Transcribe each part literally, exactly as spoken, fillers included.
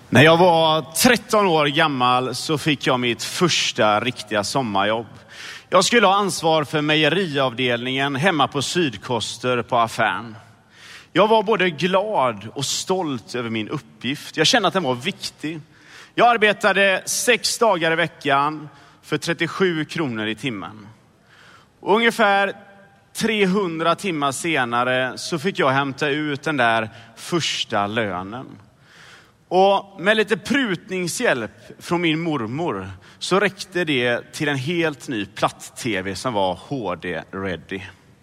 När jag var tretton år gammal så fick jag mitt första riktiga sommarjobb. Jag skulle ha ansvar för mejeriavdelningen hemma på Sydkoster på affären. Jag var både glad och stolt över min uppgift. Jag kände att den var viktig. Jag arbetade sex dagar i veckan för trettiosju kronor i timmen. Och ungefär trehundra timmar senare så fick jag hämta ut den där första lönen. Och med lite prutningshjälp från min mormor så räckte det till en helt ny platt-tv som var H D-ready.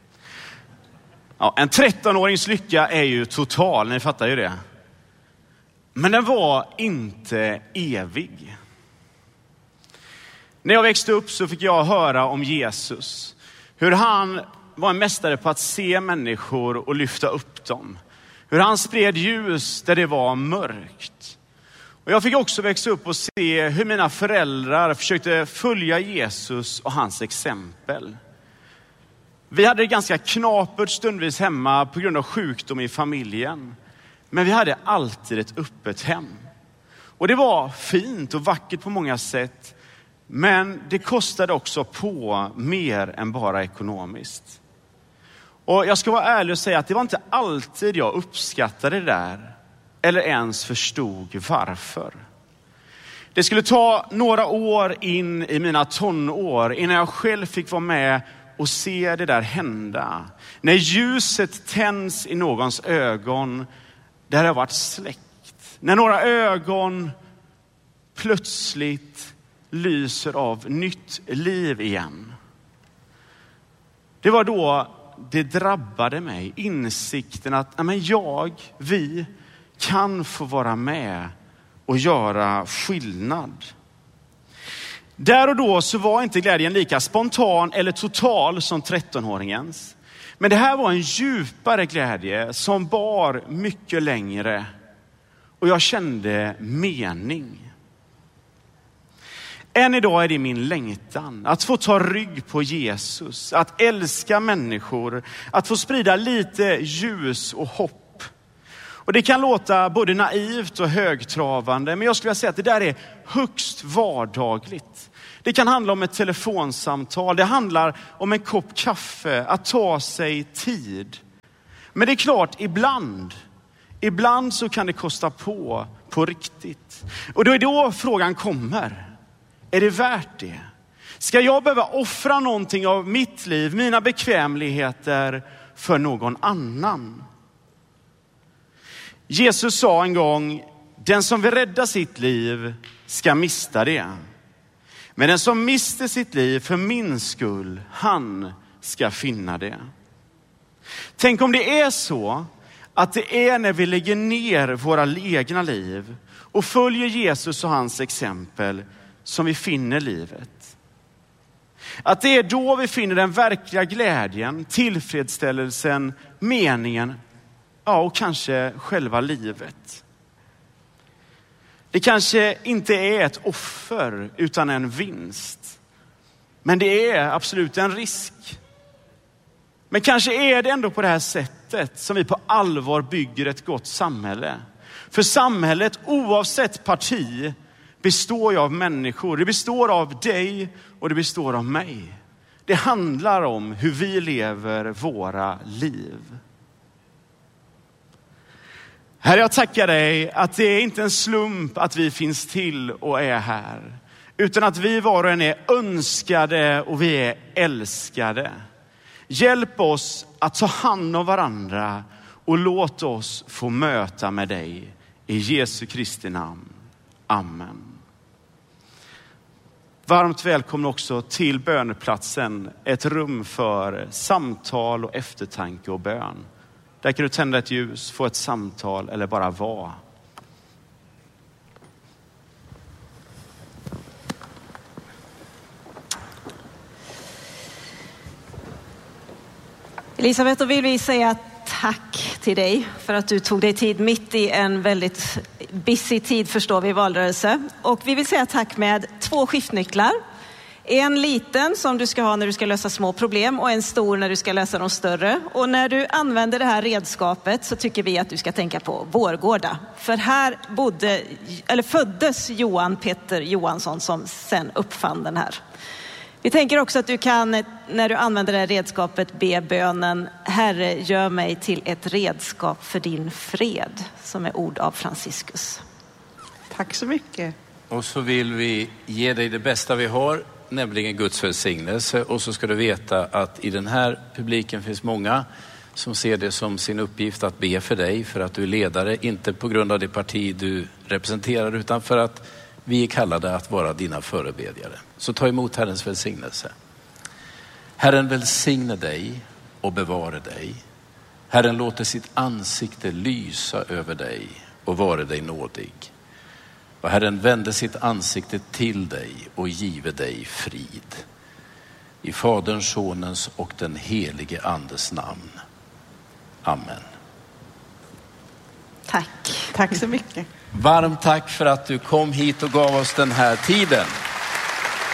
Ja, en tretton-årings lycka är ju total, ni fattar ju det. Men den var inte evig. När jag växte upp så fick jag höra om Jesus. Hur han var en mästare på att se människor och lyfta upp dem. Hur han spred ljus där det var mörkt. Och jag fick också växa upp och se hur mina föräldrar försökte följa Jesus och hans exempel. Vi hade det ganska knapert stundvis hemma på grund av sjukdom i familjen. Men vi hade alltid ett öppet hem. Och det var fint och vackert på många sätt. Men det kostade också på mer än bara ekonomiskt. Och jag ska vara ärlig och säga att det var inte alltid jag uppskattade det där. Eller ens förstod varför. Det skulle ta några år in i mina tonår innan jag själv fick vara med och se det där hända. När ljuset tänds i någons ögon där det har varit släckt. När några ögon plötsligt lyser av nytt liv igen. Det var då det drabbade mig. Insikten att men jag, vi kan få vara med och göra skillnad. Där och då så var inte glädjen lika spontan eller total som trettonåringens. Men det här var en djupare glädje som bar mycket längre. Och jag kände mening. Än idag är det min längtan att få ta rygg på Jesus. Att älska människor. Att få sprida lite ljus och hopp. Och det kan låta både naivt och högtravande. Men jag skulle vilja säga att det där är högst vardagligt. Det kan handla om ett telefonsamtal. Det handlar om en kopp kaffe. Att ta sig tid. Men det är klart, ibland. Ibland så kan det kosta på. På riktigt. Och då är då frågan kommer. Är det värt det? Ska jag behöva offra någonting av mitt liv, mina bekvämligheter för någon annan? Jesus sa en gång, den som vill rädda sitt liv ska mista det. Men den som mister sitt liv för min skull, han ska finna det. Tänk om det är så att det är när vi lägger ner våra egna liv och följer Jesus och hans exempel som vi finner livet. Att det är då vi finner den verkliga glädjen, tillfredsställelsen, meningen, ja och kanske själva livet. Det kanske inte är ett offer utan en vinst. Men det är absolut en risk. Men kanske är det ändå på det här sättet som vi på allvar bygger ett gott samhälle. För samhället oavsett parti består ju av människor. Det består av dig och det består av mig. Det handlar om hur vi lever våra liv. Herre, jag tackar dig att det är inte en slump att vi finns till och är här. Utan att vi var och en är önskade och vi är älskade. Hjälp oss att ta hand om varandra och låt oss få möta med dig. I Jesu Kristi namn. Amen. Varmt välkommen också till böneplatsen. Ett rum för samtal och eftertanke och bön. Där kan du tända ett ljus, få ett samtal eller bara vara. Elisabeth, då vill vi säga tack till dig för att du tog dig tid mitt i en väldigt busy tid, förstår vi, valrörelse. Och vi vill säga tack med två skiftnycklar. En liten som du ska ha när du ska lösa små problem och en stor när du ska lösa de större. Och när du använder det här redskapet så tycker vi att du ska tänka på Vårgårda. För här bodde, eller föddes Johan Peter Johansson som sen uppfann den här. Vi tänker också att du kan, när du använder det här redskapet, be bönen: Herre, gör mig till ett redskap för din fred, som är ord av Franciscus. Tack så mycket. Och så vill vi ge dig det bästa vi har, nämligen Guds välsignelse. Och så ska du veta att i den här publiken finns många som ser det som sin uppgift att be för dig, för att du är ledare, inte på grund av det parti du representerar, utan för att vi är kallade att vara dina förebedjare. Så ta emot Herrens välsignelse. Herren välsigne dig och bevare dig. Herren låter sitt ansikte lysa över dig och vare dig nådig. Och Herren vände sitt ansikte till dig och give dig frid. I Faderns, Sonens och den helige Andes namn. Amen. Tack. Tack så mycket. Varmt tack för att du kom hit och gav oss den här tiden.